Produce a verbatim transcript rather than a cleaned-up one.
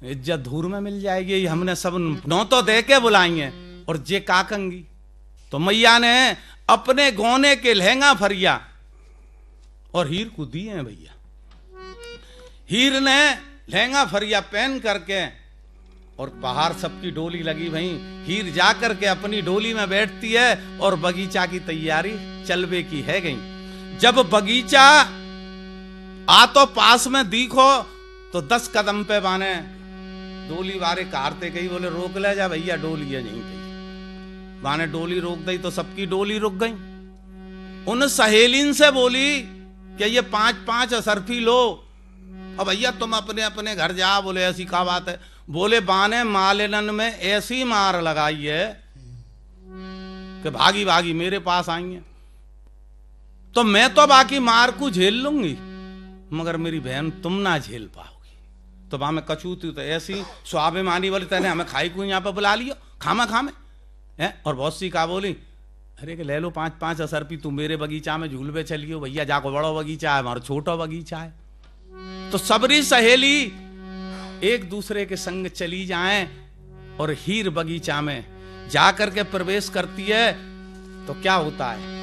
इज्जत धूर में मिल जाएगी, हमने सब नौ तो दे के बुलाएंगे और जे काकंगी। तो मैया ने अपने गौने के लहंगा फरिया और हीर को दिए हैं भैया। हीर ने लहंगा फरिया पहन करके और बाहर सबकी डोली लगी भाई। हीर जा करके अपनी डोली में बैठती है और बगीचा की तैयारी चलवे की है गई। जब बगीचा आ तो पास में दिखो तो दस कदम पे बाने डोली वारे कारते गई, बोले रोक ले जा भैया डोली है नहीं गई। बाने डोली रोक दी तो सबकी डोली रुक गई। उन सहेलीन से बोली कि ये पांच पांच असरफी लो और भैया तुम अपने अपने घर जा। बोले ऐसी क्या बात है? बोले बाने मालिनन में ऐसी मार लगाई है कि भागी भागी मेरे पास आई है। तो मैं तो बाकी मार को झेल लूंगी मगर मेरी बहन तुम ना झेल पाओगी। तो वहां में कचूती तो ऐसी स्वाभिमानी बोली तेने हमें खाई को यहाँ पे बुला लियो खामा खामे है। और बहुत सी का बोली अरे के ले लो पांच पांच असरपी, तू मेरे बगीचा में झूलवे चलियो भैया, जाको बड़ो बगीचा है हमारा छोटा बगीचा है। तो सबरी सहेली एक दूसरे के संग चली जाएं और हीर बगीचा में जाकर के प्रवेश करती है। तो क्या होता है